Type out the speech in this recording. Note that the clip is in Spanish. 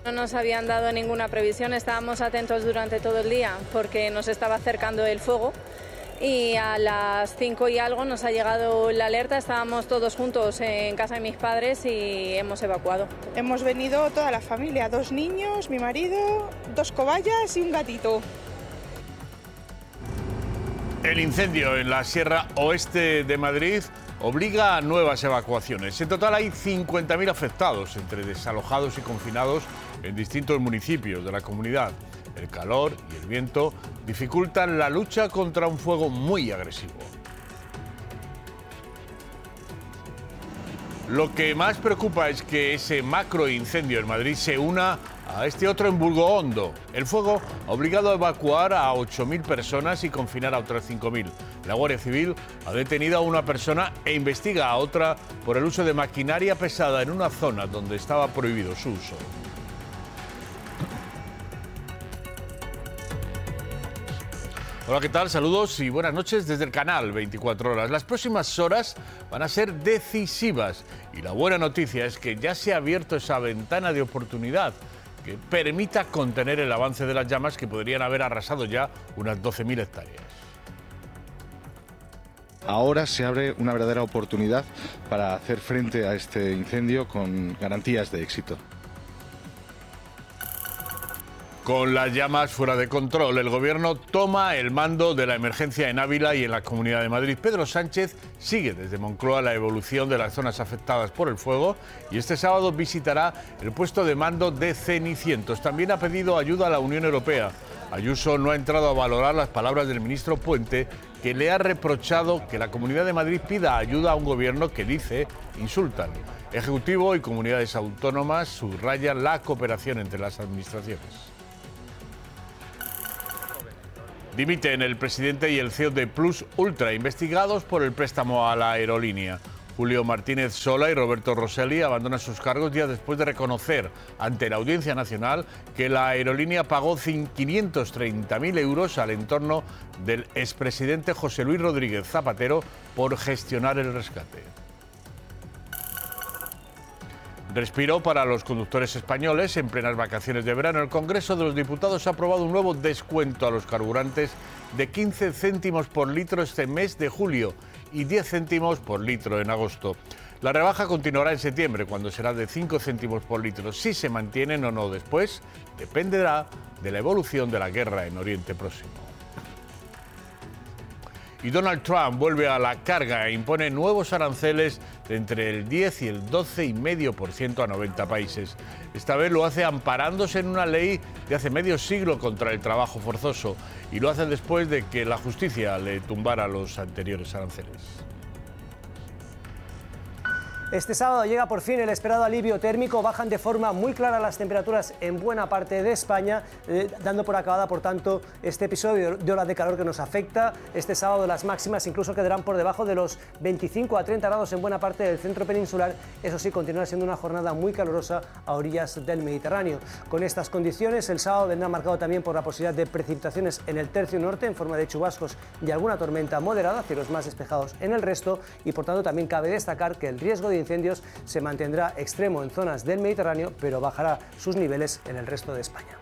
No nos habían dado ninguna previsión, estábamos atentos durante todo el día porque nos estaba acercando el fuego y a las 5 y algo nos ha llegado la alerta, estábamos todos juntos en casa de mis padres y hemos evacuado. Hemos venido toda la familia, 2 niños, mi marido, 2 cobayas y un gatito. El incendio en la Sierra Oeste de Madrid obliga a nuevas evacuaciones. En total hay 50.000 afectados, entre desalojados y confinados en distintos municipios de la comunidad. El calor y el viento dificultan la lucha contra un fuego muy agresivo. Lo que más preocupa es que ese macro incendio en Madrid se una a este otro en Burgohondo. El fuego ha obligado a evacuar a 8.000 personas y confinar a otras 5.000. La Guardia Civil ha detenido a una persona e investiga a otra por el uso de maquinaria pesada en una zona donde estaba prohibido su uso. Hola, ¿qué tal? Saludos y buenas noches desde el canal 24 Horas. Las próximas horas van a ser decisivas y la buena noticia es que ya se ha abierto esa ventana de oportunidad que permita contener el avance de las llamas que podrían haber arrasado ya unas 12.000 hectáreas. Ahora se abre una verdadera oportunidad para hacer frente a este incendio con garantías de éxito. Con las llamas fuera de control, el Gobierno toma el mando de la emergencia en Ávila y en la Comunidad de Madrid. Pedro Sánchez sigue desde Moncloa la evolución de las zonas afectadas por el fuego y este sábado visitará el puesto de mando de Cenicientos. También ha pedido ayuda a la Unión Europea. Ayuso no ha entrado a valorar las palabras del ministro Puente, que le ha reprochado que la Comunidad de Madrid pida ayuda a un gobierno que dice insultan. Ejecutivo y comunidades autónomas subrayan la cooperación entre las administraciones. Dimiten el presidente y el CEO de Plus Ultra, investigados por el préstamo a la aerolínea. Julio Martínez Sola y Roberto Rosselli abandonan sus cargos días después de reconocer ante la Audiencia Nacional que la aerolínea pagó 530.000 euros al entorno del expresidente José Luis Rodríguez Zapatero por gestionar el rescate. Respiro para los conductores españoles. En plenas vacaciones de verano, el Congreso de los Diputados ha aprobado un nuevo descuento a los carburantes de 15 céntimos por litro este mes de julio y 10 céntimos por litro en agosto. La rebaja continuará en septiembre, cuando será de 5 céntimos por litro. Si se mantienen o no después, dependerá de la evolución de la guerra en Oriente Próximo. Y Donald Trump vuelve a la carga e impone nuevos aranceles de entre el 10 y el 12,5% a 90 países. Esta vez lo hace amparándose en una ley de hace medio siglo contra el trabajo forzoso y lo hace después de que la justicia le tumbara los anteriores aranceles. Este sábado llega por fin el esperado alivio térmico, bajan de forma muy clara las temperaturas en buena parte de España, dando por acabada, por tanto, este episodio de olas de calor que nos afecta. Este sábado las máximas incluso quedarán por debajo de los 25 a 30 grados en buena parte del centro peninsular. Eso sí, continuará siendo una jornada muy calurosa a orillas del Mediterráneo. Con estas condiciones, el sábado vendrá marcado también por la posibilidad de precipitaciones en el tercio norte en forma de chubascos y alguna tormenta moderada, cielos más despejados en el resto, y por tanto también cabe destacar que el riesgo de incendios se mantendrá extremo en zonas del Mediterráneo, pero bajará sus niveles en el resto de España.